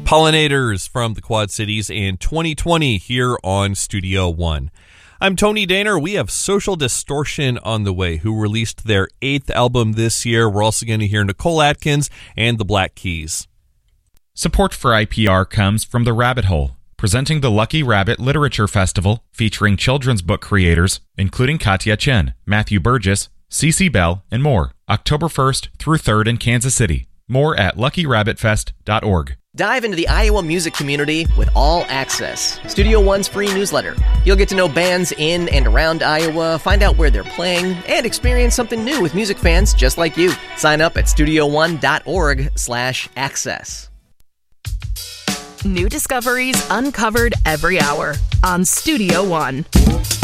pollinators from the Quad Cities in 2020 here on Studio One. I'm Tony Daner. We have Social Distortion on the way, who released their 8th album this year. We're also going to hear Nicole Atkins and the Black Keys. Support for IPR comes from The Rabbit Hole, presenting the Lucky Rabbit Literature Festival, featuring children's book creators, including Katya Chen, Matthew Burgess, Cece Bell, and more, October 1st through 3rd in Kansas City. More at luckyrabbitfest.org. Dive into the Iowa music community with All Access, Studio One's free newsletter. You'll get to know bands in and around Iowa, find out where they're playing, and experience something new with music fans just like you. Sign up at studioone.org/access. New discoveries uncovered every hour on Studio One.